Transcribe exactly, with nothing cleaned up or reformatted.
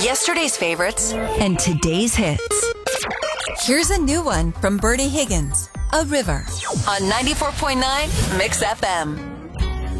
Yesterday's favorites and today's hits. Here's a new one from Bertie Higgins, A River. On ninety-four point nine Mix F M.